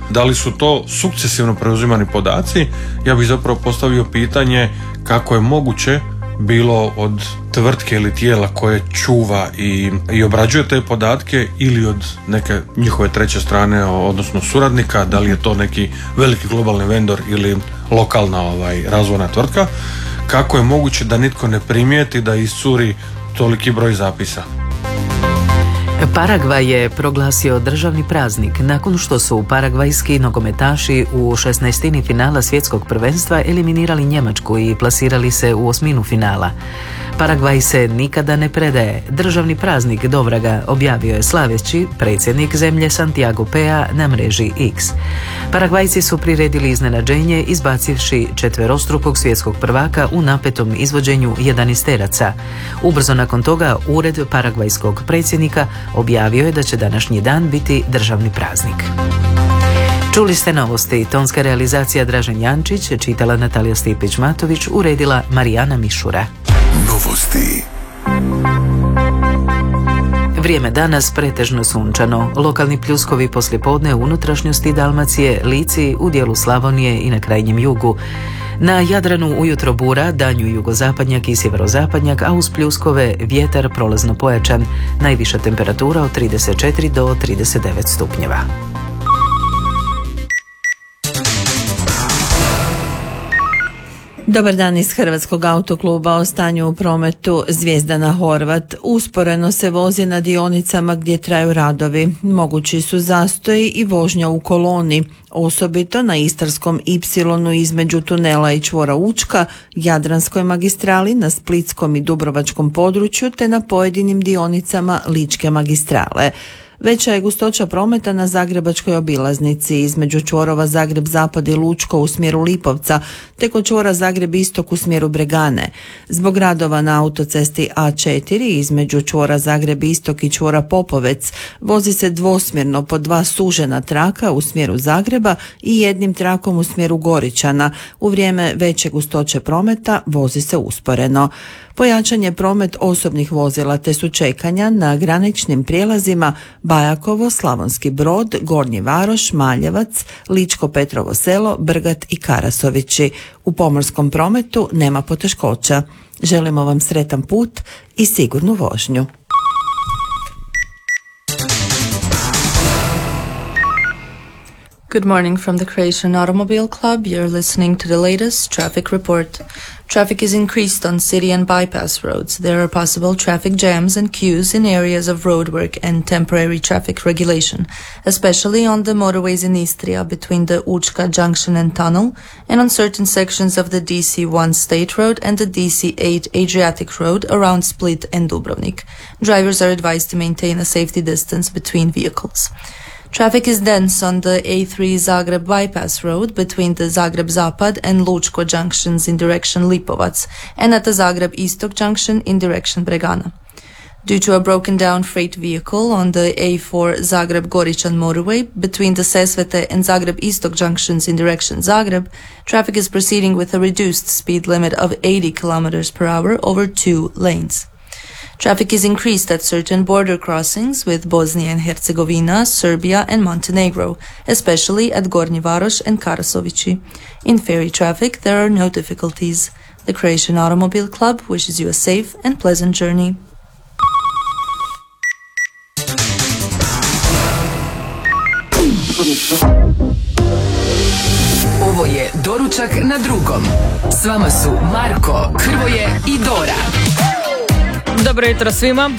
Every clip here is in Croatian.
da li su to sukcesivno preuzimani podaci, ja bih zapravo postavio pitanje kako je moguće bilo od tvrtke ili tijela koje čuva i obrađuje te podatke ili od neke njihove treće strane, odnosno suradnika, da li je to neki veliki globalni vendor ili lokalna razvojna tvrtka, kako je moguće da nitko ne primijeti da iscuri toliki broj zapisa. Paragvaj je proglasio državni praznik nakon što su paragvajski nogometaši u 16. finala svjetskog prvenstva eliminirali Njemačku i plasirali se u 8. finala. Paragvaj se nikada ne predaje. Državni praznik Dovraga objavio je slaveći predsjednik zemlje Santiago Pea na mreži X. Paragvajci su priredili iznenađenje izbacivši četverostrukog svjetskog prvaka u napetom izvođenju 11-teraca. Ubrzo nakon toga ured paragvajskog predsjednika objavio je da će današnji dan biti državni praznik. Čuli ste novosti. Tonska realizacija Dražen Jančić, čitala Natalija Stipić-Matović, uredila Marijana Mišura. Novosti. Vrijeme danas pretežno sunčano. Lokalni pljuskovi poslijepodne u unutrašnjosti Dalmacije, Lici, u dijelu Slavonije i na krajnjem jugu. Na Jadranu ujutro bura, danju jugozapadnjak i sjeverozapadnjak, a uz pljuskove vjetar prolazno pojačan. Najviša temperatura od 34 do 39 stupnjeva. Dobar dan iz Hrvatskog autokluba. O stanju u prometu. Zvijezdana Horvat usporeno se vozi na dionicama gdje traju radovi. Mogući su zastoji i vožnja u koloni, osobito na Istarskom Y između tunela i čvora Učka, Jadranskoj magistrali, na splitskom i dubrovačkom području te na pojedinim dionicama Ličke magistrale. Veća je gustoća prometa na Zagrebačkoj obilaznici između čvorova Zagreb-Zapad i Lučko u smjeru Lipovca, te kod čvora Zagreb-Istok u smjeru Bregane. Zbog radova na autocesti A4 između čvora Zagreb-Istok i čvora Popovec vozi se dvosmjerno po dva sužena traka u smjeru Zagreba i jednim trakom u smjeru Goričana. U vrijeme veće gustoće prometa vozi se usporeno. Pojačan je promet osobnih vozila te su čekanja na graničnim prijelazima Bajakovo, Slavonski Brod, Gornji Varoš, Maljevac, Ličko Petrovo Selo, Brgat i Karasovići. U pomorskom prometu nema poteškoća. Želimo vam sretan put i sigurnu vožnju. Good morning from the Croatian Automobile Club. You're listening to the latest traffic report. Traffic is increased on city and bypass roads. There are possible traffic jams and queues in areas of roadwork and temporary traffic regulation, especially on the motorways in Istria between the Učka Junction and Tunnel and on certain sections of the DC1 State Road and the DC8 Adriatic Road around Split and Dubrovnik. Drivers are advised to maintain a safety distance between vehicles. Traffic is dense on the A3 Zagreb bypass road between the Zagreb-Zapad and Lučko junctions in direction Lipovac and at the Zagreb-Istok junction in direction Bregana. Due to a broken down freight vehicle on the A4 Zagreb-Goričan motorway between the Sesvete and Zagreb-Istok junctions in direction Zagreb, traffic is proceeding with a reduced speed limit of 80 km per hour over 2 lanes. Traffic is increased at certain border crossings with Bosnia and Herzegovina, Serbia and Montenegro, especially at Gornji Varoš and Karasovići. In ferry traffic, there are no difficulties. The Croatian Automobile Club wishes you a safe and pleasant journey. Ovo je Doručak na drugom. S vama su Marko, Hrvoje i Dora. Dobro jutro svima,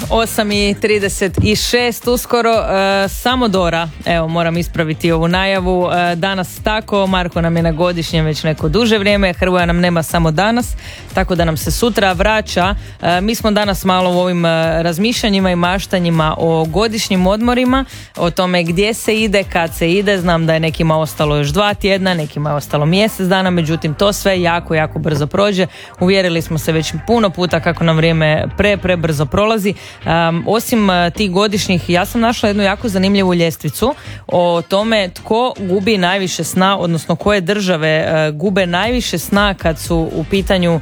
8:36 uskoro, samo Dora, evo moram ispraviti ovu najavu, danas tako, Marko nam je na godišnjem već neko duže vrijeme, Hrvoja nam nema samo danas, tako da nam se sutra vraća. Mi smo danas malo u ovim razmišljanjima i maštanjima o godišnjim odmorima, o tome gdje se ide, kad se ide, znam da je nekima ostalo još 2 tjedna, nekima je ostalo mjesec dana, međutim to sve jako brzo prođe, uvjerili smo se već puno puta kako nam vrijeme prebrzo prolazi. Osim tih godišnjih, ja sam našla jednu jako zanimljivu ljestvicu o tome tko gubi najviše sna, odnosno koje države gube najviše sna kad su u pitanju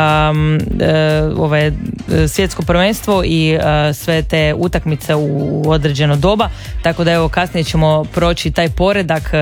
svjetsko prvenstvo i sve te utakmice u određeno doba, tako da evo kasnije ćemo proći taj poredak